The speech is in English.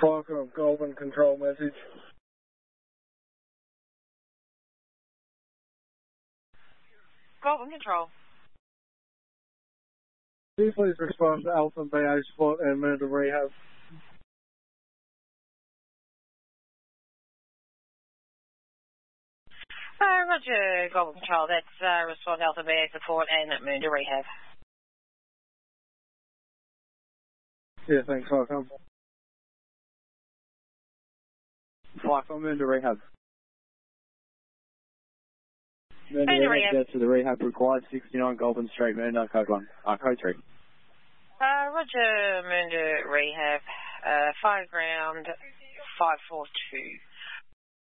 Parker, Goulburn control message. Goulburn control. Can you please respond to Alpha BA support and move to rehab? Roger, Goulburn control. That's respond Alpha BA support and moon to rehab. Yeah, thanks, Parker. Parker, moon to rehab. Moon Moon to to rehab, rehab. get to the rehab required, 69 Goulburn Street, moon, code 1, code 3. Roger, moon to rehab. Fire ground 542.